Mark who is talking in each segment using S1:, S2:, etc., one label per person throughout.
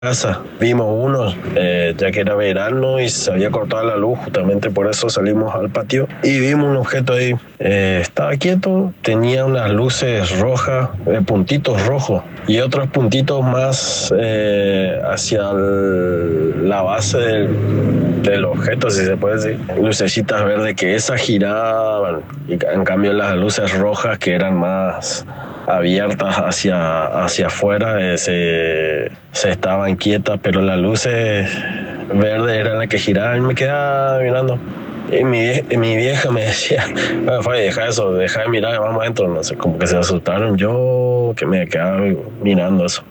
S1: casa. Vimos uno, ya que era verano y se había cortado la luz, justamente por eso salimos al patio y vimos un objeto ahí. Estaba quieto, tenía unas luces rojas, puntitos rojos y otros puntitos más hacia la base del objeto, si se puede decir. Lucecitas verdes que esas giraban y en cambio las luces rojas que eran más abiertas hacia afuera, se estaban quietas, pero las luces verdes eran las que giraban y me quedaba mirando. Y mi vieja me decía, "Bueno, Fabi, deja eso, deja de mirar, vamos adentro", no sé, como que se asustaron, yo que me quedaba mirando eso.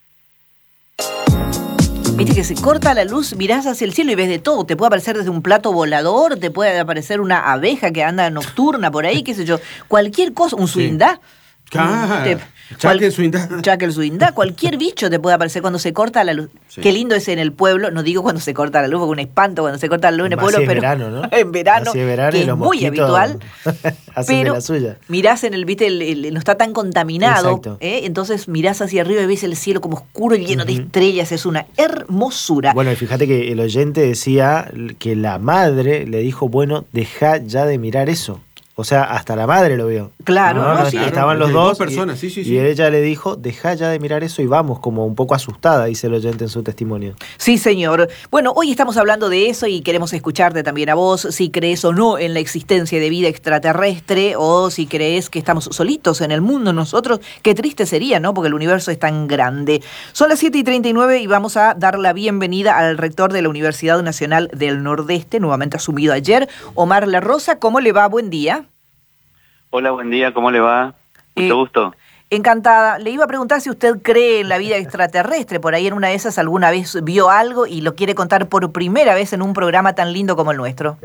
S2: Viste que se corta la luz, mirás hacia el cielo y ves de todo. Te puede aparecer desde un plato volador, te puede aparecer una abeja que anda nocturna por ahí, qué sé yo. Cualquier cosa, un
S3: Sí.
S2: suindá.
S3: Ah,
S2: Cual-
S3: Chaque Suindá.
S2: Jack el Suindá, cualquier bicho te puede aparecer cuando se corta la luz.
S3: Sí.
S2: Qué lindo es en el pueblo, no digo cuando se corta la luz, porque un espanto cuando se corta la luz en el
S4: Más
S2: pueblo,
S4: si es
S2: pero
S4: verano, ¿no?
S2: en verano,
S4: Así es verano
S2: que
S4: y
S2: es
S4: los
S2: muy
S4: mosquitos
S2: habitual.
S4: hacen de
S2: Pero
S4: la suya.
S2: mirás en el, viste, no está tan contaminado,
S4: Exacto.
S2: entonces mirás hacia arriba y ves el cielo como oscuro y lleno de estrellas, es una hermosura.
S4: Bueno, y fíjate que el oyente decía que la madre le dijo, bueno, deja ya de mirar eso. O sea, hasta la madre lo vio.
S2: Claro, no, sí.
S4: Estaban los
S3: Hay
S4: dos.
S3: dos personas, sí, sí.
S4: Y ella le dijo, deja ya de mirar eso y vamos, como un poco asustada, dice el oyente en su testimonio.
S2: Sí, señor. Bueno, hoy estamos hablando de eso y queremos escucharte también a vos, si crees o no en la existencia de vida extraterrestre o si crees que estamos solitos en el mundo nosotros. Qué triste sería, ¿no? Porque el universo es tan grande. Son las 7:39 y vamos a dar la bienvenida al rector de la Universidad Nacional del Nordeste, nuevamente asumido ayer, Omar La Rosa. ¿Cómo le va? Buen día.
S5: Hola, buen día, ¿cómo le va? Mucho gusto.
S2: Encantada. Le iba a preguntar si usted cree en la vida extraterrestre. Por ahí en una de esas alguna vez vio algo y lo quiere contar por primera vez en un programa tan lindo como el nuestro.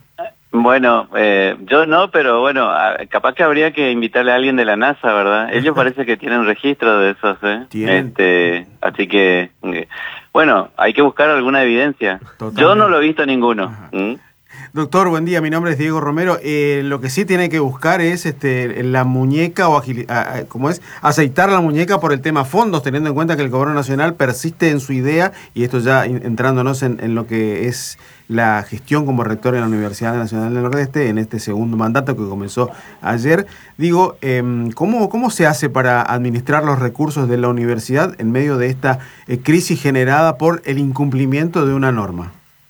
S5: Bueno, yo no, pero bueno, capaz que habría que invitarle a alguien de la NASA, ¿verdad? Ellos parece que tienen registro de esos, ¿eh?
S3: Tienen.
S5: Así que, bueno, hay que buscar alguna evidencia.
S3: Totalmente.
S5: Yo no lo he visto ninguno.
S3: Doctor, buen día, mi nombre es Diego Romero. Lo que sí tiene que buscar es la muñeca o ¿cómo es? Aceitar la muñeca por el tema fondos, teniendo en cuenta que el Gobierno Nacional persiste en su idea, y esto ya entrándonos en lo que es la gestión como rector en la Universidad Nacional del Nordeste, en este segundo mandato que comenzó ayer. Digo, ¿cómo se hace para administrar los recursos de la universidad en medio de esta crisis generada por el incumplimiento de una norma?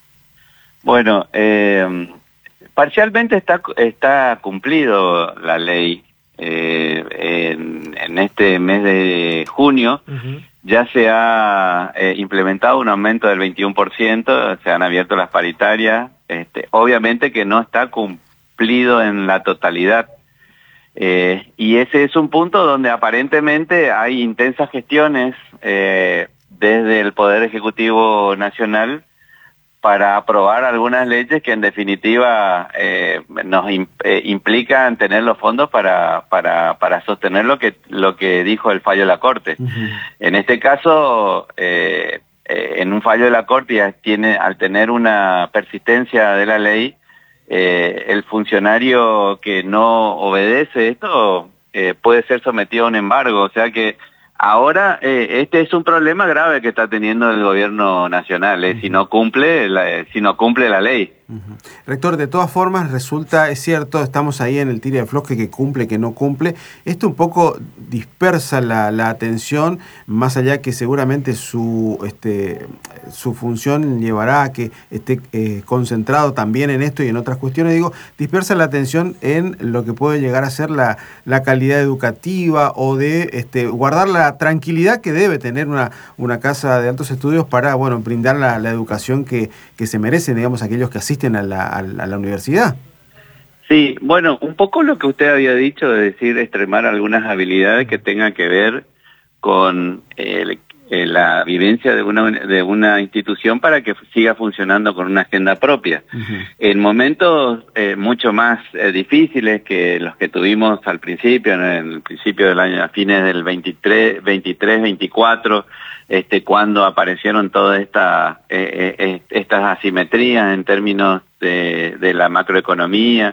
S5: Bueno, parcialmente está cumplido la ley. En este mes de junio ya se ha implementado un aumento del 21%, se han abierto las paritarias, obviamente que no está cumplido en la totalidad. Y ese es un punto donde aparentemente hay intensas gestiones desde el Poder Ejecutivo Nacional para aprobar algunas leyes que en definitiva nos implican tener los fondos para sostener lo que dijo el fallo de la Corte. En este caso, en un fallo de la Corte, al tener una persistencia de la ley, el funcionario que no obedece esto puede ser sometido a un embargo. O sea que ahora este es un problema grave que está teniendo el gobierno nacional, si no cumple la ley.
S3: Rector, de todas formas resulta, es cierto, estamos ahí en el tira y afloje, que cumple, que no cumple. Esto un poco dispersa la atención, más allá que seguramente su función llevará a que esté concentrado también en esto y en otras cuestiones. Digo, dispersa la atención en lo que puede llegar a ser la calidad educativa o de guardar la tranquilidad que debe tener una casa de altos estudios para, bueno, brindar la educación que se merecen, digamos, aquellos que asisten a la universidad.
S5: Sí, bueno, un poco lo que usted había dicho, de decir, extremar algunas habilidades que tengan que ver con la vivencia de una institución para que siga funcionando con una agenda propia. En momentos mucho más difíciles que los que tuvimos al principio, en el principio del año, a fines del 23, 24, cuando aparecieron todas estas asimetrías en términos de la macroeconomía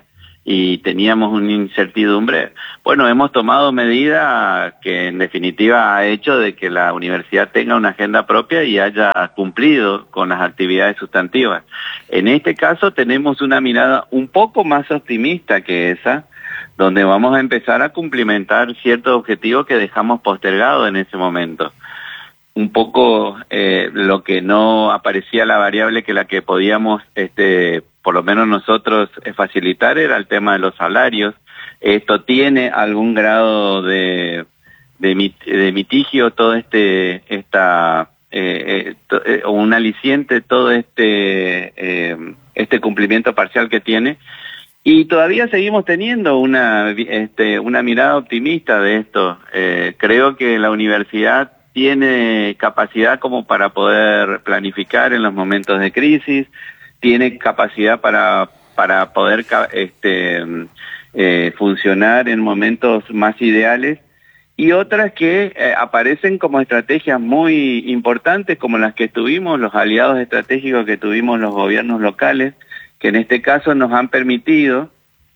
S5: y teníamos una incertidumbre. Bueno, hemos tomado medidas que en definitiva ha hecho de que la universidad tenga una agenda propia y haya cumplido con las actividades sustantivas. En este caso tenemos una mirada un poco más optimista que esa, donde vamos a empezar a cumplimentar ciertos objetivos que dejamos postergados en ese momento. Un poco lo que no aparecía la variable que la que podíamos, por lo menos nosotros, facilitar era el tema de los salarios. Esto tiene algún grado de mitigio, todo un aliciente, todo este cumplimiento parcial que tiene. Y todavía seguimos teniendo una mirada optimista de esto. Creo que la universidad tiene capacidad como para poder planificar en los momentos de crisis, tiene capacidad para poder funcionar en momentos más ideales, y otras que aparecen como estrategias muy importantes, como las que tuvimos, los aliados estratégicos que tuvimos los gobiernos locales, que en este caso nos han permitido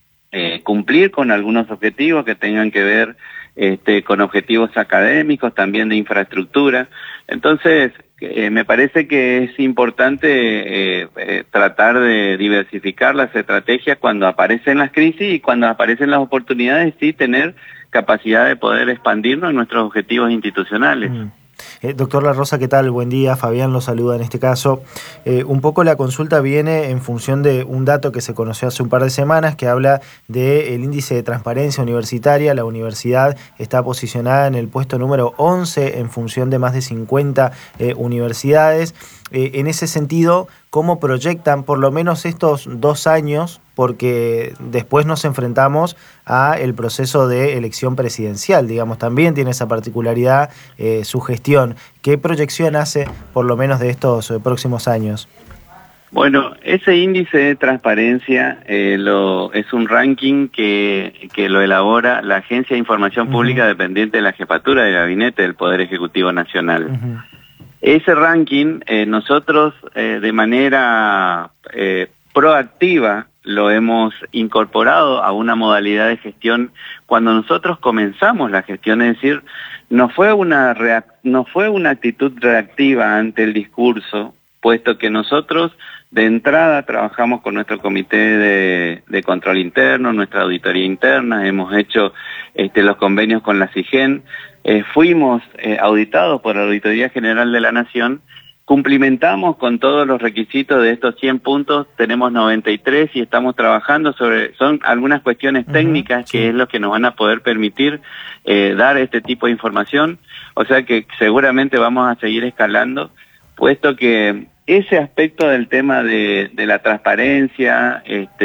S5: cumplir con algunos objetivos que tengan que ver con objetivos académicos, también de infraestructura. Entonces, me parece que es importante tratar de diversificar las estrategias cuando aparecen las crisis, y cuando aparecen las oportunidades, sí tener capacidad de poder expandirnos en nuestros objetivos institucionales.
S4: Doctor La Rosa, ¿qué tal? Buen día. Fabián lo saluda en este caso. Un poco la consulta viene en función de un dato que se conoció hace un par de semanas que habla del índice de transparencia universitaria. La universidad está posicionada en el puesto número 11 en función de más de 50 universidades. En ese sentido, ¿cómo proyectan por lo menos estos 2 años? Porque después nos enfrentamos a el proceso de elección presidencial, digamos, también tiene esa particularidad su gestión. ¿Qué proyección hace por lo menos de estos próximos años?
S5: Bueno, ese índice de transparencia es un ranking que lo elabora la Agencia de Información Pública dependiente de la Jefatura de Gabinete del Poder Ejecutivo Nacional. Ese ranking nosotros de manera proactiva lo hemos incorporado a una modalidad de gestión cuando nosotros comenzamos la gestión, es decir, no fue una actitud reactiva ante el discurso, puesto que nosotros de entrada trabajamos con nuestro comité de control interno, nuestra auditoría interna, hemos hecho los convenios con la SIGEN, fuimos auditados por la Auditoría General de la Nación, cumplimentamos con todos los requisitos de estos 100 puntos, tenemos 93 y estamos trabajando son algunas cuestiones técnicas que es lo que nos van a poder permitir dar este tipo de información, o sea que seguramente vamos a seguir escalando, puesto que ese aspecto del tema de la transparencia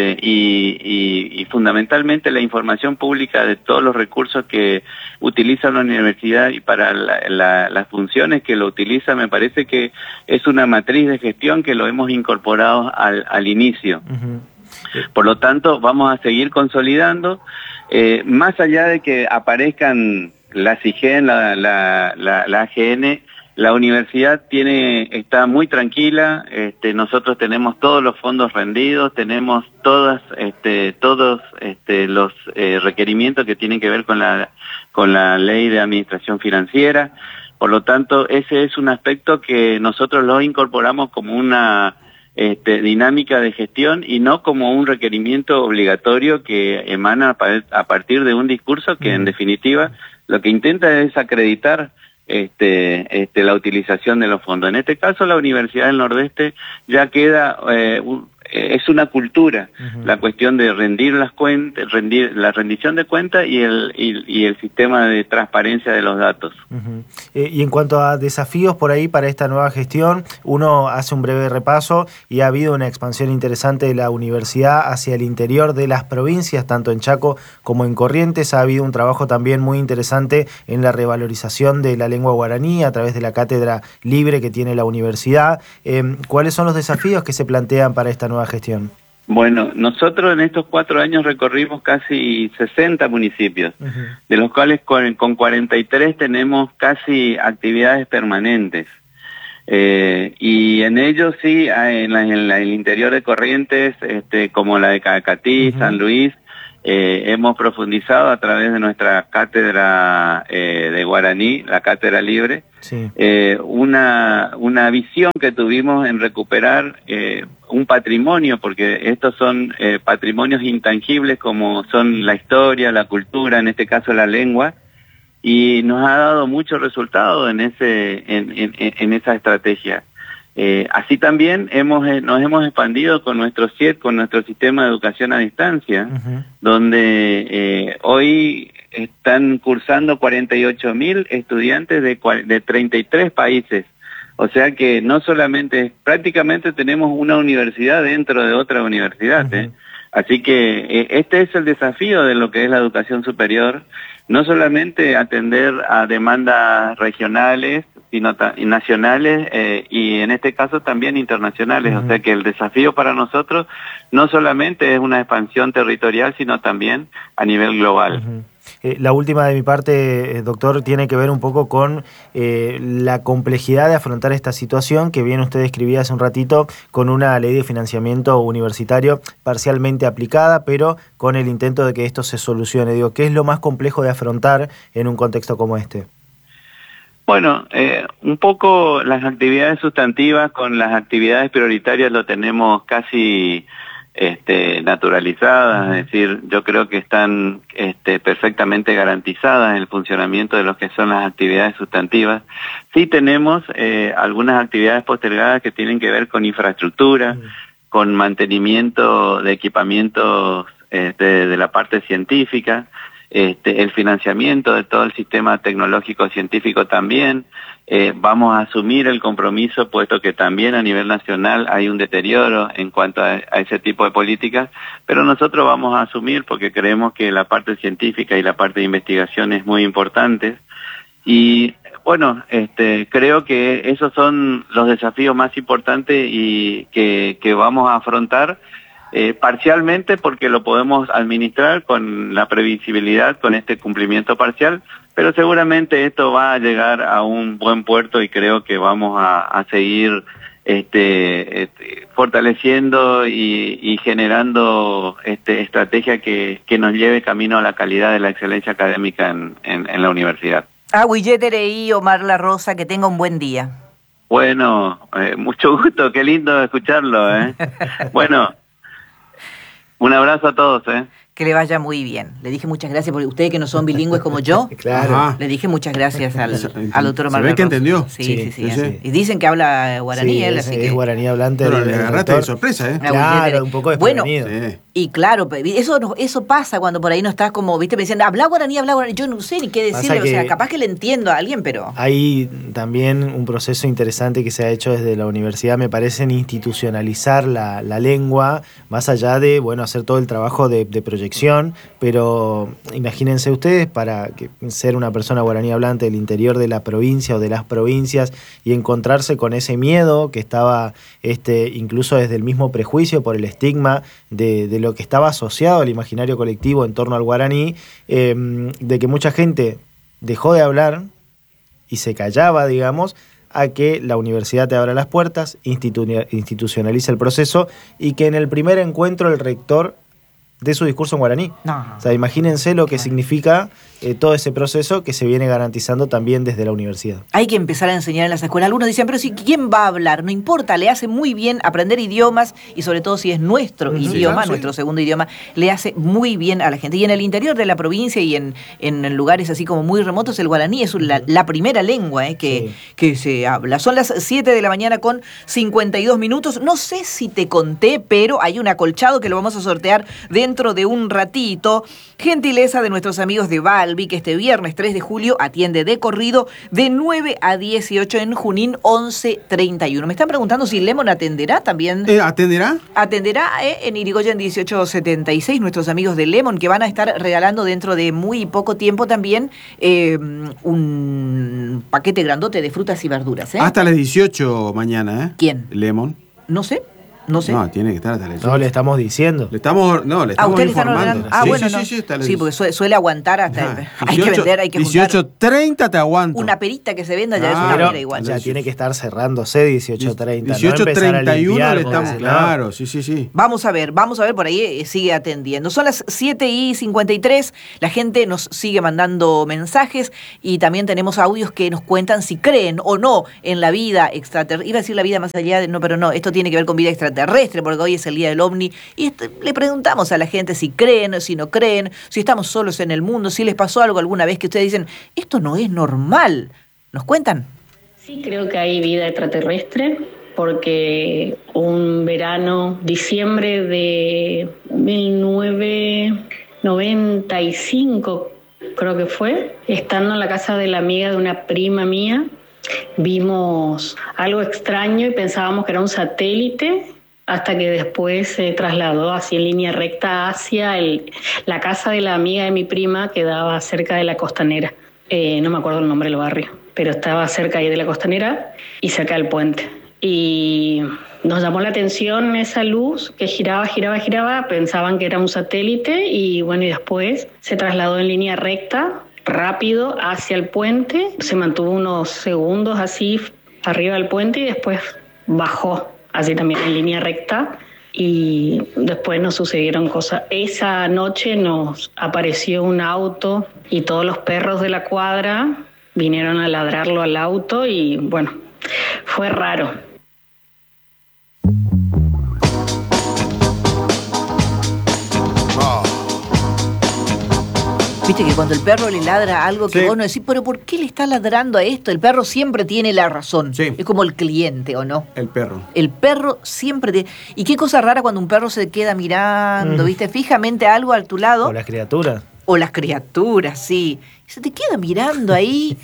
S5: y fundamentalmente la información pública de todos los recursos que utiliza la universidad y para las funciones que lo utiliza, me parece que es una matriz de gestión que lo hemos incorporado al inicio. Por lo tanto, vamos a seguir consolidando, más allá de que aparezcan la SIGEN, la AGN, la universidad está muy tranquila, nosotros tenemos todos los fondos rendidos, tenemos todos los requerimientos que tienen que ver con la ley de administración financiera, por lo tanto ese es un aspecto que nosotros lo incorporamos como una dinámica de gestión y no como un requerimiento obligatorio que emana a partir de un discurso que en definitiva lo que intenta es acreditar la utilización de los fondos. En este caso, la Universidad del Nordeste ya queda, es una cultura, la cuestión de rendir las cuentas, la rendición de cuentas y el sistema de transparencia de los datos.
S4: Y en cuanto a desafíos por ahí para esta nueva gestión, uno hace un breve repaso y ha habido una expansión interesante de la universidad hacia el interior de las provincias, tanto en Chaco como en Corrientes. Ha habido un trabajo también muy interesante en la revalorización de la lengua guaraní a través de la cátedra libre que tiene la universidad. ¿Cuáles son los desafíos que se plantean para esta nueva gestión?
S5: Bueno, nosotros en estos 4 años recorrimos casi 60 municipios, de los cuales con 43 tenemos casi actividades permanentes. Y en ellos sí, en el interior de Corrientes, como la de Cacatí, San Luis, hemos profundizado a través de nuestra cátedra de guaraní, la Cátedra Libre,
S4: Sí.
S5: Una visión que tuvimos en recuperar un patrimonio, porque estos son patrimonios intangibles como son la historia, la cultura, en este caso la lengua, y nos ha dado mucho resultado en esa estrategia. Así también nos hemos expandido con nuestro CIED, con nuestro sistema de educación a distancia, donde hoy están cursando 48.000 estudiantes de 33 países. O sea que no solamente, prácticamente tenemos una universidad dentro de otra universidad. Así que este es el desafío de lo que es la educación superior, no solamente atender a demandas regionales, sino nacionales y en este caso también internacionales. O sea que el desafío para nosotros no solamente es una expansión territorial, sino también a nivel global.
S4: La última de mi parte, doctor, tiene que ver un poco con la complejidad de afrontar esta situación que bien usted describía hace un ratito, con una ley de financiamiento universitario parcialmente aplicada, pero con el intento de que esto se solucione. Digo, ¿qué es lo más complejo de afrontar en un contexto como este?
S5: Bueno, un poco las actividades sustantivas con las actividades prioritarias lo tenemos casi naturalizadas, es decir, yo creo que están perfectamente garantizadas en el funcionamiento de lo que son las actividades sustantivas. Sí tenemos algunas actividades postergadas que tienen que ver con infraestructura, con mantenimiento de equipamientos de la parte científica, el financiamiento de todo el sistema tecnológico científico también. Vamos a asumir el compromiso, puesto que también a nivel nacional hay un deterioro en cuanto a ese tipo de políticas, pero nosotros vamos a asumir porque creemos que la parte científica y la parte de investigación es muy importante. Y bueno, creo que esos son los desafíos más importantes y que vamos a afrontar. Parcialmente porque lo podemos administrar con la previsibilidad, con este cumplimiento parcial, pero seguramente esto va a llegar a un buen puerto y creo que vamos a seguir fortaleciendo y generando estrategia que nos lleve camino a la calidad de la excelencia académica en la universidad.
S2: Huilletereí, Omar La Rosa, que tenga un buen día.
S5: Bueno, mucho gusto, qué lindo escucharlo, Bueno, un abrazo a todos,
S2: Que le vaya muy bien. Le dije muchas gracias, porque ustedes que no son bilingües como yo,
S3: Claro.
S2: le dije muchas gracias al doctor Omar.
S3: ¿Se ve que entendió?
S2: Sí. Y dicen que habla guaraní,
S4: sí,
S2: él, así que...
S4: es guaraní hablante.
S3: Pero le agarraste de sorpresa,
S4: Claro, un poco desprevenido.
S2: Bueno, y claro, eso pasa cuando por ahí no estás como, viste, me decían, habla guaraní. Yo no sé ni qué decirle, o sea, capaz que le entiendo a alguien, pero...
S4: Hay también un proceso interesante que se ha hecho desde la universidad, me parece, en institucionalizar la lengua, más allá de, bueno, hacer todo el trabajo de proyección, pero imagínense ustedes, para ser una persona guaraní hablante del interior de la provincia o de las provincias y encontrarse con ese miedo que estaba incluso desde el mismo prejuicio por el estigma de lo que estaba asociado al imaginario colectivo en torno al guaraní, de que mucha gente dejó de hablar y se callaba, digamos, a que la universidad te abra las puertas, institucionalice el proceso y que en el primer encuentro el rector dé su discurso en guaraní.
S2: No.
S4: O sea, imagínense lo que significa todo ese proceso que se viene garantizando también desde la universidad.
S2: Hay que empezar a enseñar en las escuelas. Algunos dicen, pero si ¿quién va a hablar? No importa, le hace muy bien aprender idiomas y sobre todo si es nuestro idioma, nuestro segundo idioma, le hace muy bien a la gente. Y en el interior de la provincia y en lugares así como muy remotos, el guaraní es la primera lengua que se habla. Son las 7 de la mañana con 52 minutos. No sé si te conté, pero hay un acolchado que lo vamos a sortear dentro de un ratito. Gentileza de nuestros amigos de Balbi, que este viernes 3 de julio atiende de corrido de 9 a 18 en Junín 1131. Me están preguntando si Lemon atenderá también.
S3: ¿Atenderá?
S2: Atenderá en Irigoyen 1876, nuestros amigos de Lemon, que van a estar regalando dentro de muy poco tiempo también un paquete grandote de frutas y verduras.
S3: Hasta las 18 mañana,
S2: ¿Quién?
S3: Lemon.
S2: No sé. No sé.
S3: No, tiene que estar hasta las 18.
S4: No, le estamos diciendo.
S3: Le estamos
S2: ustedes están
S3: informando.
S2: ordenando.
S3: Sí,
S2: Bueno,
S3: sí,
S2: no.
S3: sí, está
S2: Sí, porque suele aguantar hasta. Hay
S3: 18,
S2: que vender, hay que juntar.
S3: 18:30 te aguanto.
S2: Una perita que se venda ya es una
S3: Claro.
S2: pera igual.
S4: Ya tiene que estar cerrándose 18:30.
S3: 18:31 le estamos.
S4: porque si no-
S3: Claro, sí.
S2: Vamos a ver, por ahí sigue atendiendo. Son las 7:53, la gente nos sigue mandando mensajes y también tenemos audios que nos cuentan si creen o no en la vida extraterrestre. Iba a decir la vida más allá de... No, pero no, esto tiene que ver con vida extraterrestre, porque hoy es el día del ovni. Y le preguntamos a la gente si creen, si no creen, si estamos solos en el mundo, si les pasó algo alguna vez que ustedes dicen, esto no es normal. ¿Nos cuentan?
S6: Sí, creo que hay vida extraterrestre, porque un verano, diciembre de 1995, creo que fue, estando en la casa de la amiga de una prima mía, vimos algo extraño y pensábamos que era un satélite, hasta que después se trasladó así en línea recta hacia la casa de la amiga de mi prima, que daba cerca de la Costanera. No me acuerdo el nombre del barrio, pero estaba cerca ahí de la Costanera y cerca del puente. Y nos llamó la atención esa luz que giraba, pensaban que era un satélite y bueno, y después se trasladó en línea recta, rápido, hacia el puente, se mantuvo unos segundos así arriba del puente y después bajó, así también en línea recta, y después nos sucedieron cosas. Esa noche nos apareció un auto y todos los perros de la cuadra vinieron a ladrarlo al auto y bueno, fue raro.
S2: Viste que cuando el perro le ladra algo que
S3: Sí.
S2: vos no decís, pero ¿por qué le está ladrando a esto? El perro siempre tiene la razón.
S3: Sí.
S2: Es como el cliente, ¿o no?
S3: El perro.
S2: El perro siempre tiene... Y qué cosa rara cuando un perro se queda mirando, ¿viste? Fijamente algo a tu lado.
S4: O las criaturas.
S2: O las criaturas, sí. Y se te queda mirando ahí.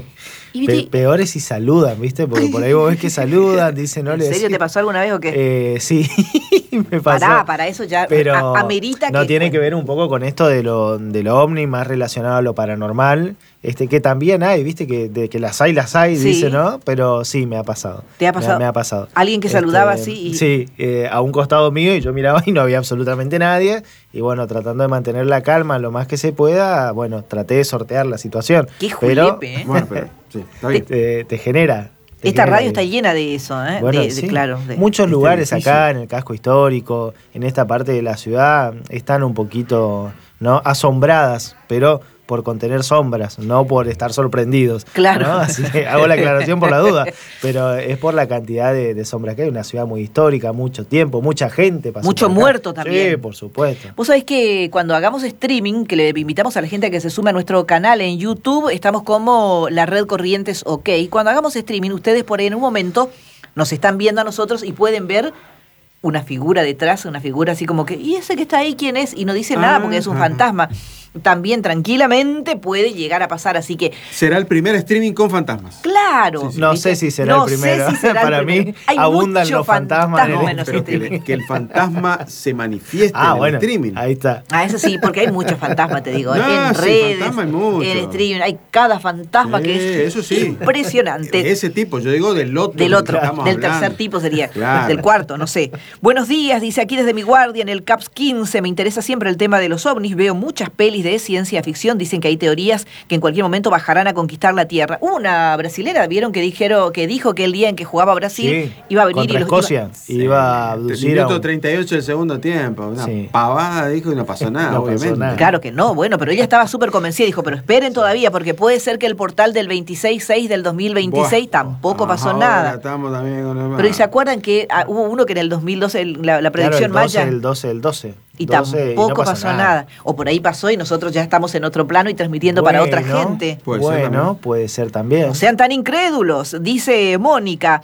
S2: Y, ¿viste?
S4: Peores si saludan, ¿viste? Porque por ahí vos ves que saludan, dicen, no
S2: ¿En
S4: le
S2: serio
S4: decís.
S2: te pasó alguna vez o qué?
S4: Sí, me pasó.
S2: Para eso ya
S4: Pero
S2: amerita
S4: no
S2: que...
S4: tiene que ver un poco con esto de lo ovni, más relacionado a lo paranormal, que también hay, viste, que las hay,
S2: Sí.
S4: dice, ¿no? Pero sí, me ha pasado.
S2: ¿Te ha pasado?
S4: Me ha pasado.
S2: Alguien que saludaba así y...
S4: Sí, a un costado mío y yo miraba y no había absolutamente nadie. Y bueno, tratando de mantener la calma lo más que se pueda, bueno, traté de sortear la situación.
S2: Qué
S4: pero
S2: julepe, ¿eh?
S3: Bueno, pero sí, está bien.
S4: te genera.
S2: Esta radio está llena de eso, ¿eh?
S4: Bueno,
S2: sí. Claro.
S4: Muchos lugares
S3: edificio.
S4: acá en el casco histórico, en esta parte de la ciudad, están un poquito, ¿no?, asombradas, pero por contener sombras, no por estar sorprendidos.
S2: Claro.
S4: ¿no? Así que hago la aclaración por la duda, pero es por la cantidad de sombras que hay. Una ciudad muy histórica, mucho tiempo, mucha gente pasó
S2: Mucho
S4: por acá.
S2: muerto también.
S4: Sí, por supuesto.
S2: Vos sabés que cuando hagamos streaming, que le invitamos a la gente a que se sume a nuestro canal en YouTube, estamos como la red Corrientes OK. Cuando hagamos streaming, ustedes por ahí en un momento nos están viendo a nosotros y pueden ver una figura detrás, una figura así como que, ¿y ese que está ahí quién es? Y no dice nada porque es un fantasma. También tranquilamente puede llegar a pasar, así que...
S3: Será el primer streaming con fantasmas.
S2: Claro.
S4: No
S2: ¿viste?
S4: sé si será
S2: No
S4: el primero.
S2: sé si será el
S4: Para mí
S2: primero. Hay
S4: abundan
S2: mucho
S4: los fantasmas en el-
S2: fantasma en los
S3: Pero
S2: streaming.
S3: que el fantasma se manifieste en el streaming.
S4: ahí está.
S2: Ah, eso sí, porque hay muchos fantasmas, te digo,
S3: No,
S2: en
S3: sí,
S2: redes,
S3: fantasma hay mucho.
S2: en streaming, hay cada fantasma
S3: Sí,
S2: que es
S3: eso sí.
S2: impresionante.
S3: De ese tipo, yo digo del otro.
S2: Del otro,
S3: que estamos
S2: del
S3: hablando.
S2: tercer tipo sería,
S3: Claro.
S2: del cuarto, no sé. Buenos días, dice aquí desde mi guardia en el CAPS 15, me interesa siempre el tema de los ovnis, veo muchas pelis de ciencia ficción, dicen que hay teorías que en cualquier momento bajarán a conquistar la Tierra. Una brasilera, vieron que dijo que el día en que jugaba Brasil
S4: Sí,
S2: iba a venir
S4: contra
S2: y los
S4: Escocia. Iba a abducir a
S3: Minuto
S4: un-
S3: 38 del segundo tiempo. Una
S4: Sí.
S3: pavada dijo y no pasó nada,
S4: No pasó
S3: obviamente.
S4: nada.
S2: Claro que no, bueno, pero ella estaba súper convencida, dijo, pero esperen todavía, porque puede ser que el portal del 26/6 del 2026 tampoco pasó
S3: ahora
S2: nada.
S3: Estamos también con el...
S2: Pero ¿y se acuerdan que hubo uno que en el 2012, la predicción
S4: Claro,
S2: maya,
S4: el 12.
S2: y
S4: 12
S2: tampoco
S4: no
S2: pasó nada? O por ahí pasó y nosotros ya estamos en otro plano y transmitiendo para otra
S4: Bueno,
S2: gente.
S3: Puede ser
S4: Bueno,
S3: también.
S4: puede ser también.
S2: No sean tan incrédulos, dice Mónica.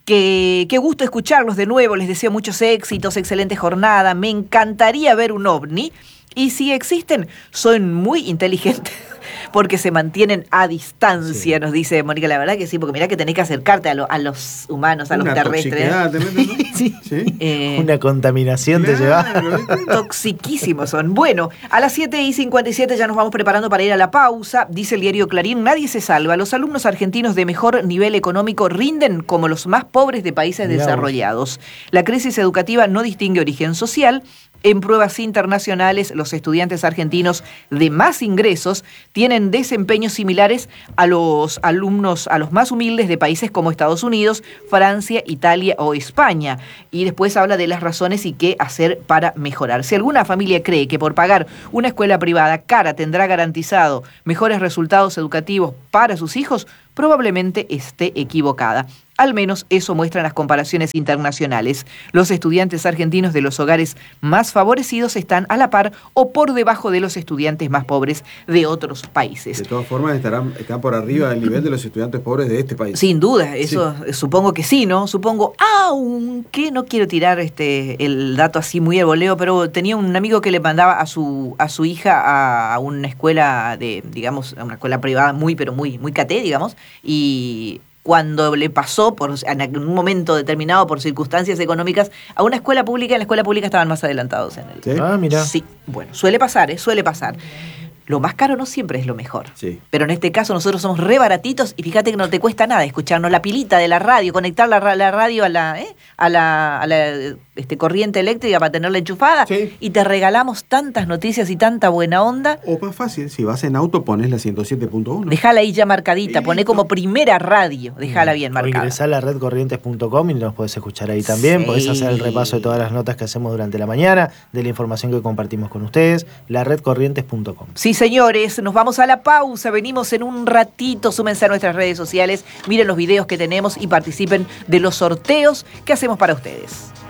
S2: Que qué gusto escucharlos de nuevo, les deseo muchos éxitos, excelente jornada, me encantaría ver un ovni. Y si existen, son muy inteligentes porque se mantienen a distancia, nos dice Mónica. La verdad que sí, porque mirá que tenés que acercarte a los humanos, a los terrestres.
S3: Te metes, ¿no?
S2: Sí.
S4: Una contaminación te lleva.
S2: Toxiquísimos son. Bueno, a las 7:57 ya nos vamos preparando para ir a la pausa. Dice el diario Clarín, nadie se salva. Los alumnos argentinos de mejor nivel económico rinden como los más pobres de países desarrollados. La crisis educativa no distingue origen social. En pruebas internacionales, los estudiantes argentinos de más ingresos tienen desempeños similares a los alumnos, a los más humildes de países como Estados Unidos, Francia, Italia o España. Y después habla de las razones y qué hacer para mejorar. Si alguna familia cree que por pagar una escuela privada cara tendrá garantizado mejores resultados educativos para sus hijos, probablemente esté equivocada. Al menos eso muestran las comparaciones internacionales. Los estudiantes argentinos de los hogares más favorecidos están a la par o por debajo de los estudiantes más pobres de otros países.
S3: De todas formas, están por arriba del nivel de los estudiantes pobres de este país.
S2: Sin duda, eso sí. Supongo que sí, ¿no? Supongo, aunque no quiero tirar el dato así muy al voleo, pero tenía un amigo que le mandaba a su hija a una escuela digamos, a una escuela privada muy caté, digamos, y cuando le pasó en un momento determinado por circunstancias económicas a una escuela pública, en la escuela pública estaban más adelantados en el.
S4: ¿Sí? Ah, mira.
S2: Sí, bueno, suele pasar. Lo más caro no siempre es lo mejor.
S3: Sí.
S2: Pero en este caso nosotros somos re baratitos y fíjate que no te cuesta nada escucharnos la pilita de la radio, conectar la radio a la corriente eléctrica para tenerla enchufada,
S3: sí.
S2: Y te regalamos tantas noticias y tanta buena onda.
S3: O más fácil, si vas en auto pones la 107.1.
S2: Dejala ahí ya marcadita, poné como primera radio, dejala bien marcada.
S4: Ingresá a la redcorrientes.com y nos podés escuchar ahí también,
S2: sí.
S4: Podés hacer el repaso de todas las notas que hacemos durante la mañana, de la información que compartimos con ustedes, la redcorrientes.com.
S2: Sí, señores, nos vamos a la pausa, venimos en un ratito, súmense a nuestras redes sociales, miren los videos que tenemos y participen de los sorteos que hacemos para ustedes.